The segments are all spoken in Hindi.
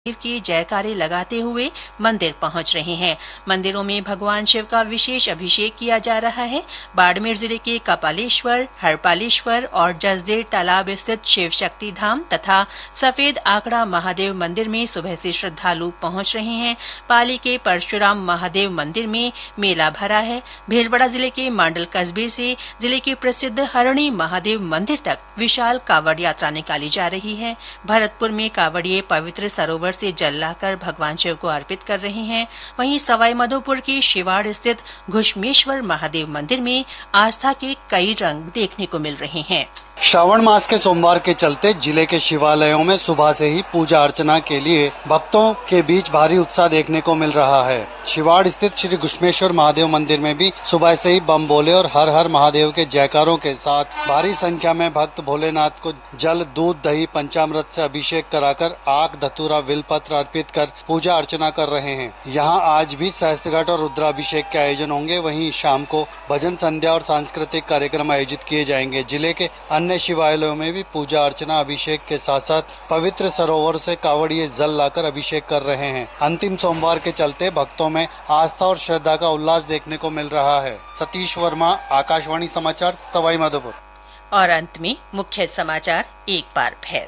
शिव की जयकारे लगाते हुए मंदिर पहुंच रहे हैं। मंदिरों में भगवान शिव का विशेष अभिषेक किया जा रहा है। बाड़मेर जिले के कपालेश्वर, हरपालेश्वर और जसदेर तालाब स्थित शिव शक्ति धाम तथा सफेद आंकड़ा महादेव मंदिर में सुबह से श्रद्धालु पहुंच रहे हैं। पाली के परशुराम महादेव मंदिर में मेला भरा है। भीलवाड़ा जिले के मांडल कस्बे से जिले के प्रसिद्ध हरणी महादेव मंदिर तक विशाल कावड़ यात्रा निकाली जा रही है। भरतपुर में कावड़िये पवित्र सरोवर से जल लाकर भगवान शिव को अर्पित कर रहे हैं। वहीं सवाईमाधोपुर के शिवाड़ स्थित घुश्मेश्वर महादेव मंदिर में आस्था के कई रंग देखने को मिल रहे हैं। श्रावण मास के सोमवार के चलते जिले के शिवालयों में सुबह से ही पूजा अर्चना के लिए भक्तों के बीच भारी उत्साह देखने को मिल रहा है। शिवाड़ स्थित श्री घुश्मेश्वर महादेव मंदिर में भी सुबह से ही बम भोले और हर हर महादेव के जयकारों के साथ भारी संख्या में भक्त भोलेनाथ को जल, दूध, दही, पंचामृत से अभिषेक कराकर आक, धतूरा, बिलपत्र अर्पित कर पूजा अर्चना कर रहे हैं। यहाँ आज भी सहस्त्रघट और रुद्राभिषेक के आयोजन होंगे। वहीं शाम को भजन संध्या और सांस्कृतिक कार्यक्रम आयोजित किए जाएंगे। जिले के अन्य शिवालयों में भी पूजा अर्चना, अभिषेक के साथ साथ पवित्र सरोवर से कावड़िये जल लाकर अभिषेक कर रहे हैं। अंतिम सोमवार के चलते भक्तों में आस्था और श्रद्धा का उल्लास देखने को मिल रहा है। सतीश वर्मा, आकाशवाणी समाचार, सवाईमाधोपुर। और अंत में मुख्य समाचार एक बार फिर।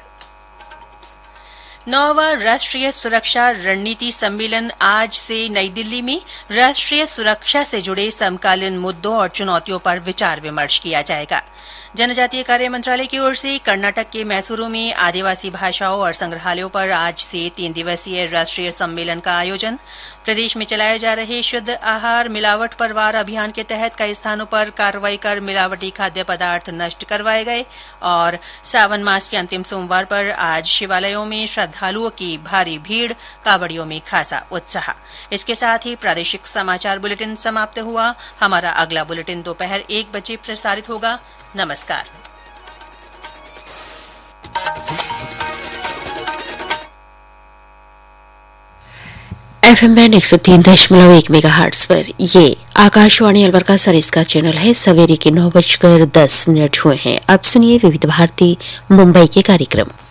9वां राष्ट्रीय सुरक्षा रणनीति सम्मेलन आज से नई दिल्ली में राष्ट्रीय सुरक्षा से जुड़े समकालीन मुद्दों और चुनौतियों पर विचार विमर्श किया जाएगा। जनजातीय कार्य मंत्रालय की ओर से कर्नाटक के मैसूरू में आदिवासी भाषाओं और संग्रहालयों पर आज से 3 दिवसीय राष्ट्रीय सम्मेलन का आयोजन। प्रदेश में चलाए जा रहे शुद्ध आहार मिलावट पर वार अभियान के तहत कई स्थानों पर कार्रवाई कर मिलावटी खाद्य पदार्थ नष्ट करवाए गए। और सावन मास के अंतिम सोमवार पर आज शिवालयों में श्रद्धालुओं की भारी भीड़, कावड़ियों में खासा उत्साह। इसके साथ ही प्रादेशिक समाचार बुलेटिन समाप्त हुआ। हमारा अगला बुलेटिन दोपहर 1 बजे प्रसारित होगा। नमस्कार। FM बैंड 103.1 मेगाहर्ट्ज पर ये आकाशवाणी अलवर का सरिस का चैनल है। सवेरे के 9:10 हुए हैं। अब सुनिए विविध भारती मुंबई के कार्यक्रम।